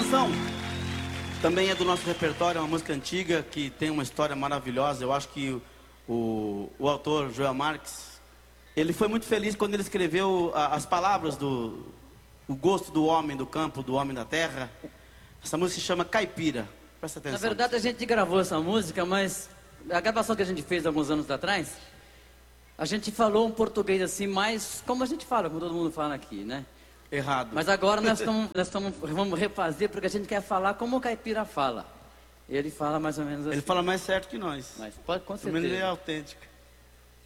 canção também é do nosso repertório, é uma música antiga que tem uma história maravilhosa. Eu acho que o autor, Joel Marques, ele foi muito feliz quando ele escreveu as palavras do o gosto do homem do campo, do homem da terra. Essa música se chama Caipira. Presta atenção. Na verdade, a gente gravou essa música, mas a gravação que a gente fez alguns anos atrás, a gente falou um português assim, mais como a gente fala, como todo mundo fala aqui, né? Errado. Mas agora vamos refazer, porque a gente quer falar como o caipira fala. Ele fala mais ou menos assim. Ele fala mais certo que nós. Mas pode, com Pelo menos ele é certeza. autêntico.